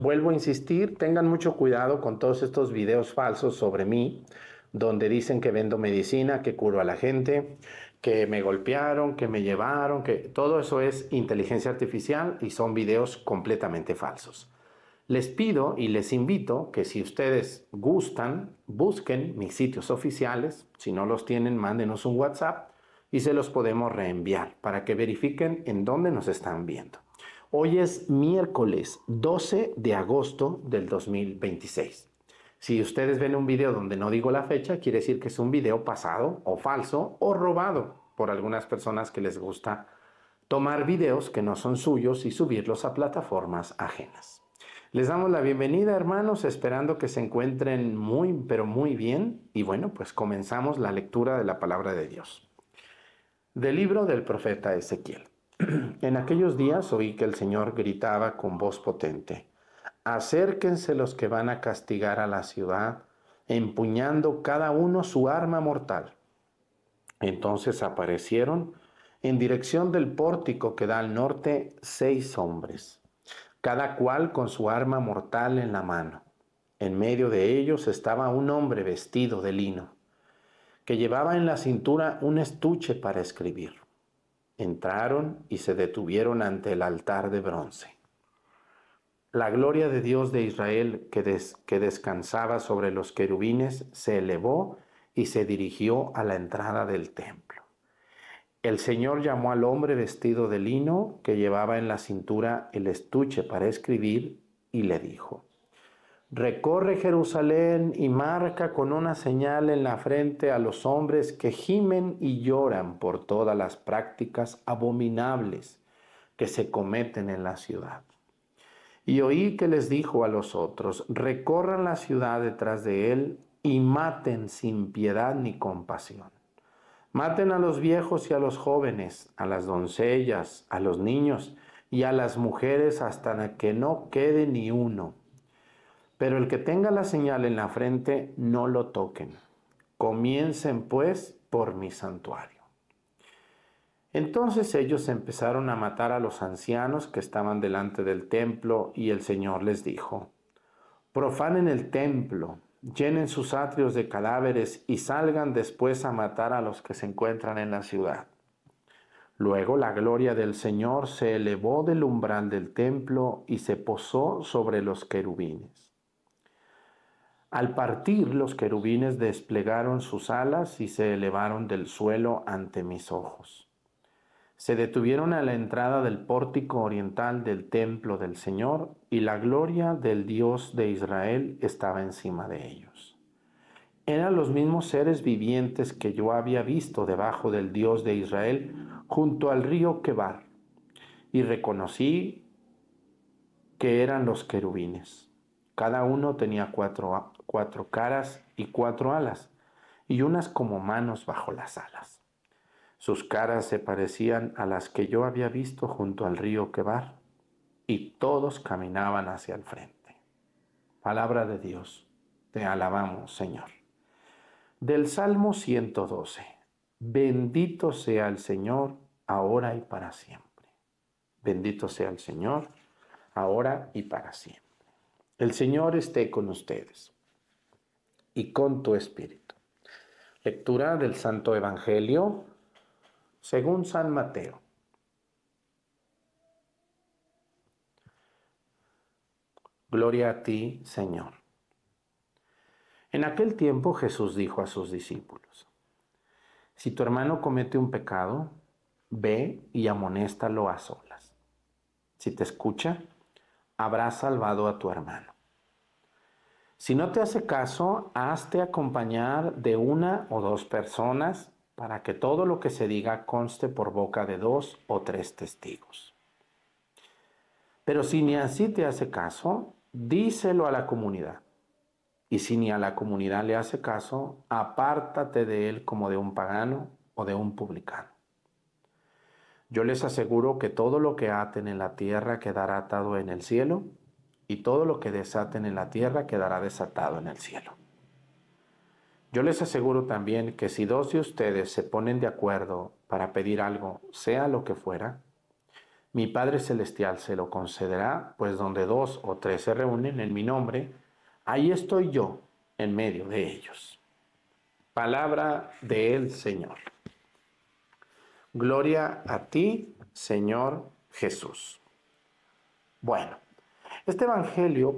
Vuelvo a insistir, tengan mucho cuidado con todos estos videos falsos sobre mí, donde dicen que vendo medicina, que curo a la gente, que me golpearon, que me llevaron, que todo eso es inteligencia artificial y son videos completamente falsos. Les pido y les invito que si ustedes gustan, busquen mis sitios oficiales. Si no los tienen, mándenos un WhatsApp y se los podemos reenviar para que verifiquen en dónde nos están viendo. Hoy es miércoles 12 de agosto del 2026. Si ustedes ven un video donde no digo la fecha, quiere decir que es un video pasado o falso o robado por algunas personas que les gusta tomar videos que no son suyos y subirlos a plataformas ajenas. Les damos la bienvenida, hermanos, esperando que se encuentren muy, pero muy bien. Y bueno, pues comenzamos la lectura de la palabra de Dios. Del libro del profeta Ezequiel. En aquellos días oí que el Señor gritaba con voz potente: acérquense los que van a castigar a la ciudad, empuñando cada uno su arma mortal. Entonces aparecieron en dirección del pórtico que da al norte 6 hombres, cada cual con su arma mortal en la mano. En medio de ellos estaba un hombre vestido de lino, que llevaba en la cintura un estuche para escribir. Entraron y se detuvieron ante el altar de bronce. La gloria de Dios de Israel que descansaba sobre los querubines se elevó y se dirigió a la entrada del templo. El Señor llamó al hombre vestido de lino que llevaba en la cintura el estuche para escribir y le dijo: recorre Jerusalén y marca con una señal en la frente a los hombres que gimen y lloran por todas las prácticas abominables que se cometen en la ciudad. Y oí que les dijo a los otros: recorran la ciudad detrás de él y maten sin piedad ni compasión. Maten a los viejos y a los jóvenes, a las doncellas, a los niños y a las mujeres hasta que no quede ni uno. Pero el que tenga la señal en la frente, no lo toquen. Comiencen pues por mi santuario. Entonces ellos empezaron a matar a los ancianos que estaban delante del templo, y el Señor les dijo: profanen el templo, llenen sus atrios de cadáveres y salgan después a matar a los que se encuentran en la ciudad. Luego la gloria del Señor se elevó del umbral del templo y se posó sobre los querubines. Al partir, los querubines desplegaron sus alas y se elevaron del suelo ante mis ojos. Se detuvieron a la entrada del pórtico oriental del templo del Señor, y la gloria del Dios de Israel estaba encima de ellos. Eran los mismos seres vivientes que yo había visto debajo del Dios de Israel junto al río Quebar, y reconocí que eran los querubines. Cada uno tenía cuatro caras y 4 alas, y unas como manos bajo las alas. Sus caras se parecían a las que yo había visto junto al río Quebar, y todos caminaban hacia el frente. Palabra de Dios, te alabamos, Señor. Del Salmo 112. Bendito sea el Señor, ahora y para siempre. Bendito sea el Señor, ahora y para siempre. El Señor esté con ustedes y con tu espíritu. Lectura del Santo Evangelio según San Mateo. Gloria a ti, Señor. En aquel tiempo Jesús dijo a sus discípulos: si tu hermano comete un pecado, ve y amonéstalo a solas. Si te escucha, habrás salvado a tu hermano. Si no te hace caso, hazte acompañar de 1 o 2 personas, para que todo lo que se diga conste por boca de 2 o 3 testigos. Pero si ni así te hace caso, díselo a la comunidad. Y si ni a la comunidad le hace caso, apártate de él como de un pagano o de un publicano. Yo les aseguro que todo lo que aten en la tierra quedará atado en el cielo, y todo lo que desaten en la tierra quedará desatado en el cielo. Yo les aseguro también que si 2 de ustedes se ponen de acuerdo para pedir algo, sea lo que fuera, mi Padre Celestial se lo concederá, pues donde dos o tres se reúnen en mi nombre, ahí estoy yo en medio de ellos. Palabra del Señor. Gloria a ti, Señor Jesús. Bueno, este evangelio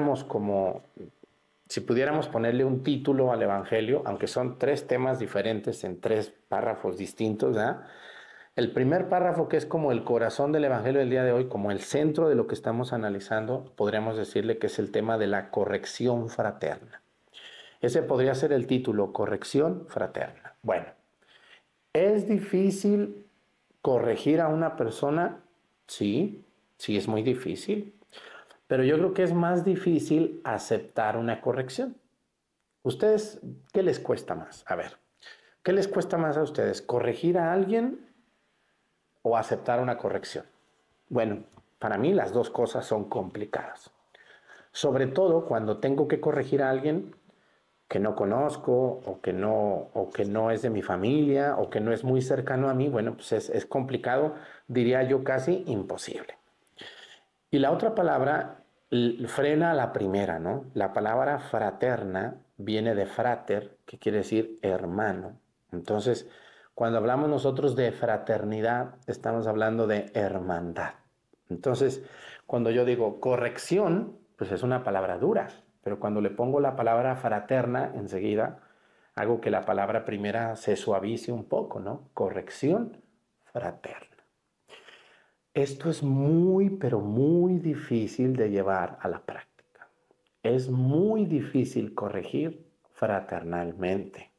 si pudiéramos ponerle un título al evangelio, aunque son tres temas diferentes en tres párrafos distintos, ¿verdad? El primer párrafo, que es como el corazón del evangelio del día de hoy, como el centro de lo que estamos analizando, podríamos decirle que es el tema de la corrección fraterna. Ese podría ser el título, corrección fraterna. Bueno, ¿es difícil corregir a una persona? Sí, sí es muy difícil. Pero yo creo que es más difícil aceptar una corrección. ¿Ustedes qué les cuesta más? A ver, ¿qué les cuesta más a ustedes? ¿Corregir a alguien o aceptar una corrección? Bueno, para mí las dos cosas son complicadas. Sobre todo cuando tengo que corregir a alguien que no conozco o que no es de mi familia o que no es muy cercano a mí. Bueno, pues es complicado, diría yo casi imposible. Y la otra palabra frena a la primera, ¿no? La palabra fraterna viene de frater, que quiere decir hermano. Entonces, cuando hablamos nosotros de fraternidad, estamos hablando de hermandad. Entonces, cuando yo digo corrección, pues es una palabra dura, pero cuando le pongo la palabra fraterna, enseguida hago que la palabra primera se suavice un poco, ¿no? Corrección fraterna. Esto es muy, pero muy difícil de llevar a la práctica. Es muy difícil corregir fraternalmente.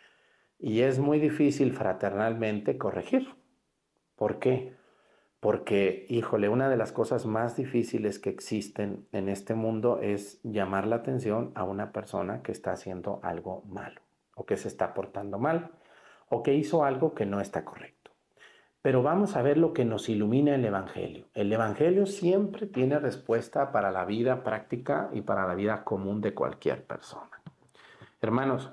Y es muy difícil fraternalmente corregir. ¿Por qué? Porque, híjole, una de las cosas más difíciles que existen en este mundo es llamar la atención a una persona que está haciendo algo malo, o que se está portando mal, o que hizo algo que no está correcto. Pero vamos a ver lo que nos ilumina el Evangelio. El Evangelio siempre tiene respuesta para la vida práctica y para la vida común de cualquier persona. Hermanos,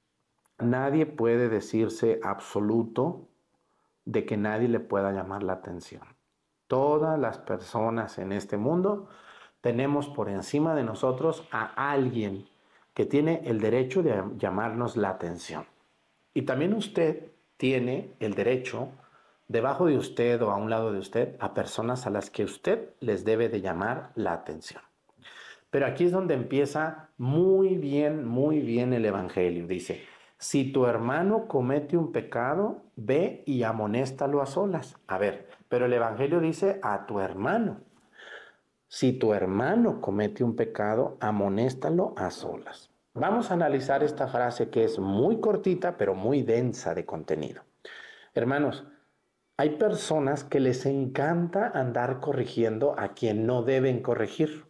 nadie puede decirse absoluto de que nadie le pueda llamar la atención. Todas las personas en este mundo tenemos por encima de nosotros a alguien que tiene el derecho de llamarnos la atención. Y también usted tiene el derecho, debajo de usted o a un lado de usted, a personas a las que usted les debe de llamar la atención. Pero aquí es donde empieza muy bien el Evangelio. Dice, si tu hermano comete un pecado, ve y amonéstalo a solas. A ver, pero el Evangelio dice a tu hermano. Si tu hermano comete un pecado, amonéstalo a solas. Vamos a analizar esta frase que es muy cortita, pero muy densa de contenido. Hermanos, hay personas que les encanta andar corrigiendo a quien no deben corregir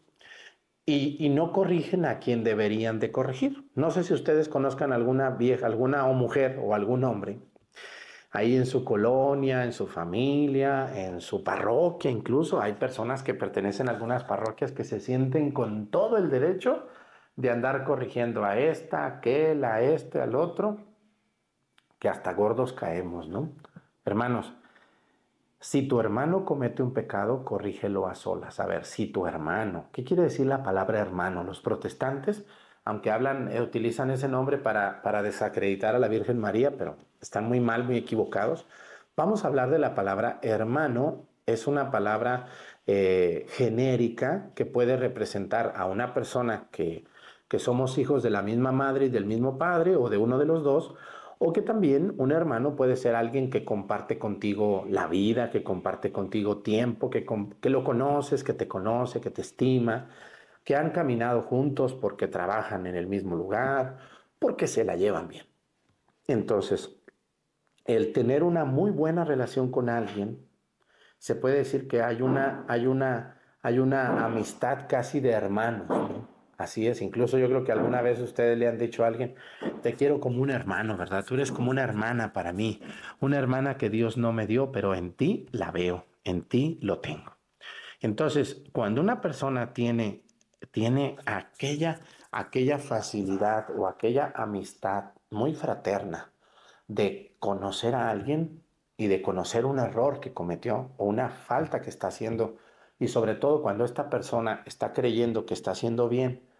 y no corrigen a quien deberían de corregir. No sé si ustedes conozcan alguna vieja, alguna o mujer o algún hombre ahí en su colonia, en su familia, en su parroquia, incluso hay personas que pertenecen a algunas parroquias que se sienten con todo el derecho de andar corrigiendo a esta, a aquel, a este, al otro, que hasta gordos caemos, ¿no? Hermanos, si tu hermano comete un pecado, corrígelo a solas. A ver, si tu hermano, ¿qué quiere decir la palabra hermano? Los protestantes, aunque utilizan ese nombre para desacreditar a la Virgen María, pero están muy mal, muy equivocados. Vamos a hablar de la palabra hermano. Es una palabra genérica que puede representar a una persona que somos hijos de la misma madre y del mismo padre o de uno de los dos, o que también un hermano puede ser alguien que comparte contigo la vida, que comparte contigo tiempo, que lo conoces, que te conoce, que te estima, que han caminado juntos porque trabajan en el mismo lugar, porque se la llevan bien. Entonces, el tener una muy buena relación con alguien, se puede decir que hay una amistad casi de hermanos, ¿no? Así es, incluso yo creo que alguna vez ustedes le han dicho a alguien, te quiero como un hermano, ¿verdad? Tú eres como una hermana para mí, una hermana que Dios no me dio, pero en ti la veo, en ti lo tengo. Entonces, cuando una persona tiene aquella facilidad o aquella amistad muy fraterna de conocer a alguien, y de conocer un error que cometió o una falta que está haciendo. Y sobre todo cuando esta persona está creyendo que está haciendo bien,